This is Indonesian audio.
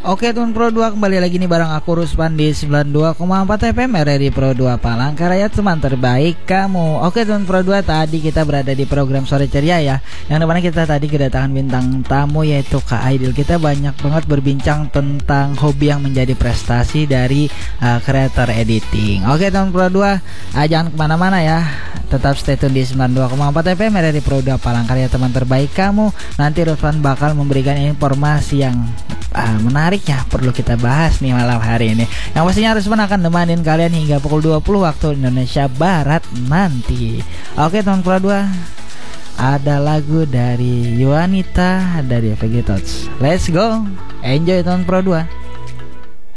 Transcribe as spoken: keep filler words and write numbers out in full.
Oke teman Pro dua, kembali lagi nih bareng aku Ruspan di sembilan puluh dua koma empat F M R R I Pro dua Palangkaraya, teman terbaik kamu. Oke teman Pro dua, tadi kita berada di program Sore Ceria ya, yang dimana kita tadi kedatangan bintang tamu yaitu Kak Aidil. Kita banyak banget berbincang tentang hobi yang menjadi prestasi dari uh, creator editing. Oke teman Pro dua, uh, jangan kemana-mana ya, tetap stay tune di sembilan puluh dua koma empat F M R R I Pro dua Palangkaraya, teman terbaik kamu. Nanti Ruspan bakal memberikan informasi yang uh, menarik ya, perlu kita bahas nih malam hari ini. Yang pastinya Ruspan akan nemenin kalian hingga pukul dua puluh waktu Indonesia Barat nanti. Oke teman Pro dua, ada lagu dari Yuanita dari Vegetots. Let's go, enjoy teman Pro dua.